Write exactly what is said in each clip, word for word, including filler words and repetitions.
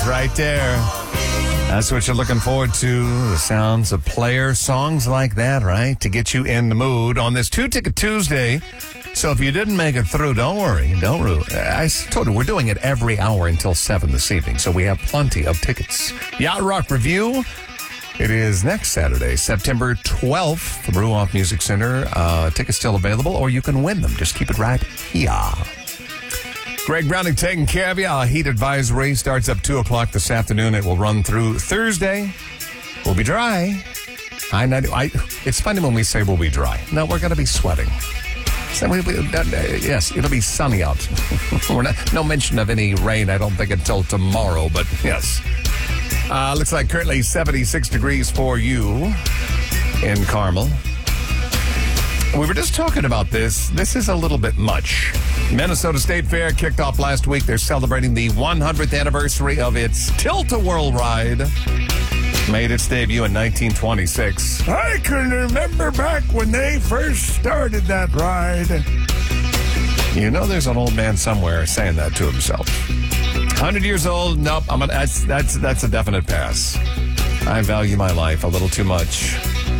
Right there. That's what you're looking forward to. The sounds of player songs like that, right? To get you in the mood on this Two-Ticket Tuesday. So if you didn't make it through, don't worry. Don't worry. I told you, we're doing it every hour until seven this evening. So we have plenty of tickets. Yacht Rock Review. It is next Saturday, September twelfth, from Ruoff Music Center. Uh, tickets still available, or you can win them. Just keep it right here. Greg Browning taking care of you. Our heat advisory starts up two o'clock this afternoon. It will run through Thursday. We'll be dry. I, I, it's funny when we say we'll be dry. No, we're going to be sweating. So we, we, uh, yes, it'll be sunny out. We're not, no mention of any rain, I don't think, until tomorrow, but yes. Uh, looks like currently seventy-six degrees for you in Carmel. We were just talking about this. This is a little bit much. Minnesota State Fair kicked off last week. They're celebrating the one hundredth anniversary of its Tilt-A-Whirl ride. Made its debut in nineteen twenty-six. I can remember back when they first started that ride. You know there's an old man somewhere saying that to himself. one hundred years old? Nope. I'm gonna, that's, that's, that's a definite pass. I value my life a little too much.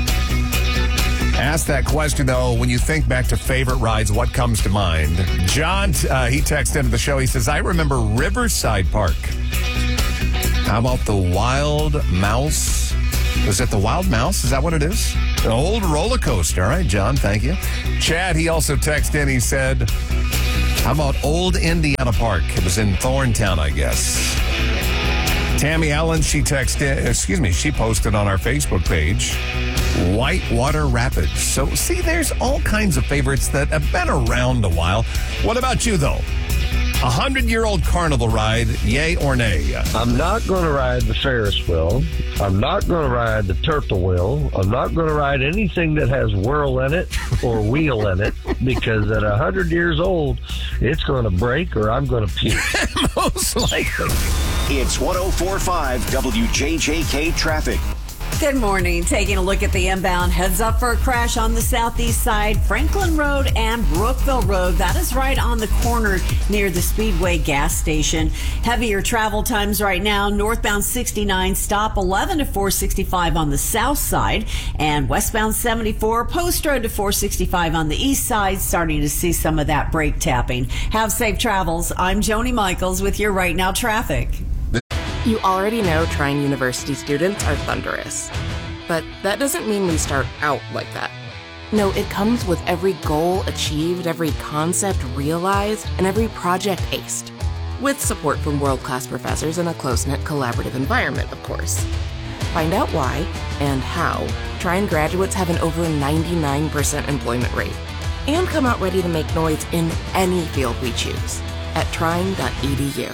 Ask that question, though, when you think back to favorite rides, what comes to mind? John, uh, he texted into the show. He says, I remember Riverside Park. How about the Wild Mouse? Is it the Wild Mouse? Is that what it is? An old roller coaster. All right, John, thank you. Chad, he also texted in. He said, how about Old Indiana Park? It was in Thorntown, I guess. Tammy Allen, she texted, excuse me, she posted on our Facebook page, Whitewater Rapids. So, see, there's all kinds of favorites that have been around a while. What about you, though? A hundred-year-old carnival ride, yay or nay? I'm not going to ride the Ferris wheel. I'm not going to ride the turtle wheel. I'm not going to ride anything that has whirl in it or wheel in it, because at a hundred years old, it's going to break or I'm going to puke. Most likely. It's one oh four point five W J J K traffic. Good morning. Taking a look at the inbound. Heads up for a crash on the southeast side, Franklin Road and Brookville Road. That is right on the corner near the Speedway gas station. Heavier travel times right now. Northbound sixty-nine, stop eleven to four sixty-five on the south side. And westbound seventy-four, Post Road to four sixty-five on the east side. Starting to see some of that brake tapping. Have safe travels. I'm Joni Michaels with your Right Now traffic. You already know Trine University students are thunderous. But that doesn't mean we start out like that. No, it comes with every goal achieved, every concept realized, and every project aced. With support from world-class professors in a close-knit collaborative environment, of course. Find out why and how Trine graduates have an over ninety-nine percent employment rate. And come out ready to make noise in any field we choose at trine dot e d u.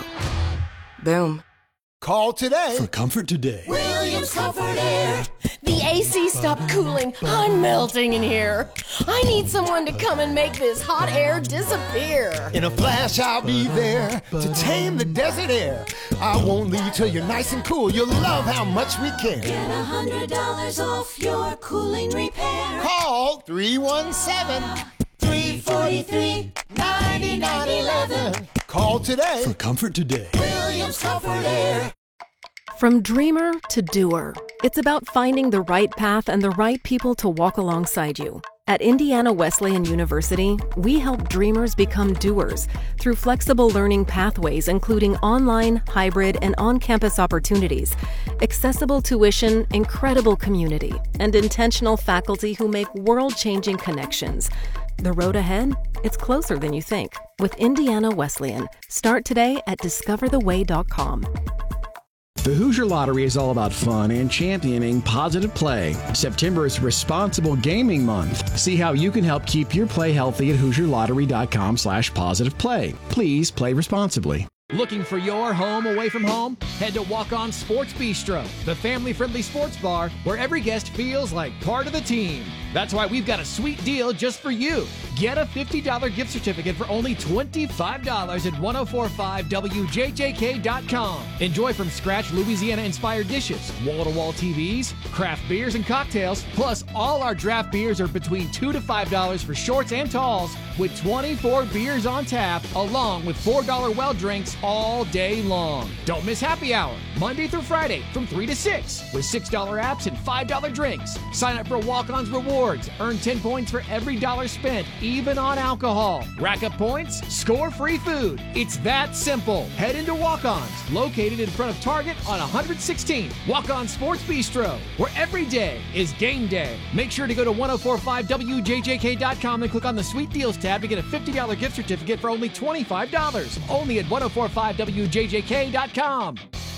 Boom. Call today for Comfort Today. Williams Comfort Air. The A C stopped cooling. I'm melting in here. I need someone to come and make this hot air disappear. In a flash, I'll be there to tame the desert air. I won't leave till you're nice and cool. You'll love how much we care. Get one hundred dollars off your cooling repair. Call three one seven, three four three, nine nine one one. Call today for Comfort Today. Williams Comfort Air. From dreamer to doer, it's about finding the right path and the right people to walk alongside you. At Indiana Wesleyan University, we help dreamers become doers through flexible learning pathways, including online, hybrid, and on-campus opportunities, accessible tuition, incredible community, and intentional faculty who make world-changing connections. The road ahead? It's closer than you think. With Indiana Wesleyan. Start today at discover the way dot com. The Hoosier Lottery is all about fun and championing positive play. September is Responsible Gaming Month. See how you can help keep your play healthy at hoosier lottery dot com slash positive play. Please play responsibly. Looking for your home away from home? Head to Walk On Sports Bistro, the family-friendly sports bar where every guest feels like part of the team. That's why we've got a sweet deal just for you. Get a fifty dollars gift certificate for only twenty-five dollars at ten forty-five W J J K dot com. Enjoy from scratch Louisiana-inspired dishes, wall-to-wall T Vs, craft beers and cocktails, plus all our draft beers are between two to five dollars for shorts and talls, with twenty-four beers on tap, along with four dollar well drinks all day long. Don't miss happy hour, Monday through Friday from three to six, with six dollar apps and five dollar drinks. Sign up for Walk-On's Rewards. Earn ten points for every dollar spent, even on alcohol. Rack up points, score free food. It's that simple. Head into Walk-On's, located in front of Target on one hundred sixteenth. Walk-On Sports Bistro, where every day is game day. Make sure to go to ten forty-five W J J K dot com and click on the Sweet Deals tab to get a fifty dollars gift certificate for only twenty-five dollars. Only at ten forty-five W J J K dot com.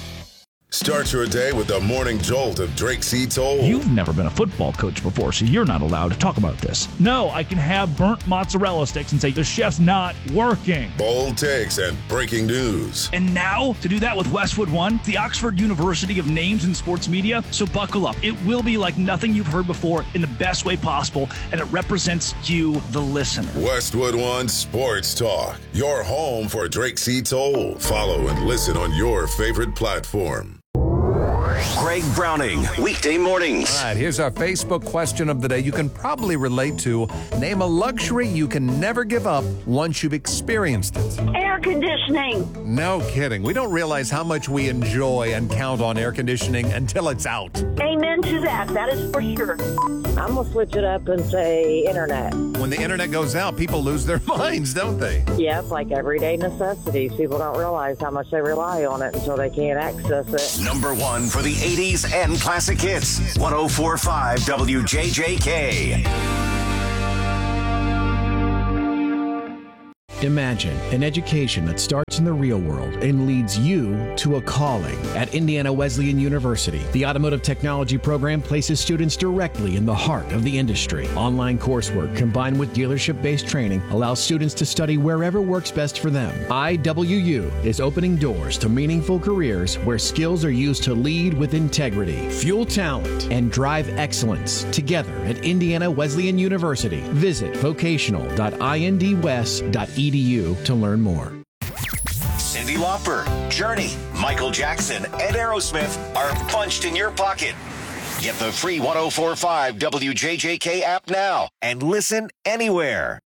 Start your day with the morning jolt of Drake C. Toll. You've never been a football coach before, so you're not allowed to talk about this. No, I can have burnt mozzarella sticks and say the chef's not working. Bold takes and breaking news. And now, to do that with Westwood One, the Oxford University of Names in Sports Media. So buckle up. It will be like nothing you've heard before in the best way possible, and it represents you, the listener. Westwood One Sports Talk, your home for Drake C. Toll. Follow and listen on your favorite platform. Greg Browning, weekday mornings. All right, here's our Facebook question of the day. You can probably relate to. Name a luxury you can never give up once you've experienced it. Air conditioning. No kidding. We don't realize how much we enjoy and count on air conditioning until it's out. Amen to that. That is for sure. I'm going to switch it up and say internet. When the internet goes out, people lose their minds, don't they? Yeah, it's like everyday necessities. People don't realize how much they rely on it until they can't access it. Number one for the eighties and classic hits. ten forty-five W J J K. Imagine an education that starts in the real world and leads you to a calling. At Indiana Wesleyan University, the Automotive Technology program places students directly in the heart of the industry. Online coursework combined with dealership-based training allows students to study wherever works best for them. I W U is opening doors to meaningful careers where skills are used to lead with integrity, fuel talent, and drive excellence together at Indiana Wesleyan University. Visit vocational dot indwest dot e d u to learn more. Cyndi Lauper, Journey, Michael Jackson, and Aerosmith are punched in your pocket. Get the free ten forty-five W J J K app now and listen anywhere.